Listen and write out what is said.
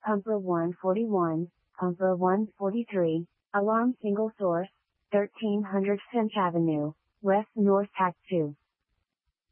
Pumper 141, Pumper 143, Alarm Single Source, 1300 Finch Avenue, West North Tact 2.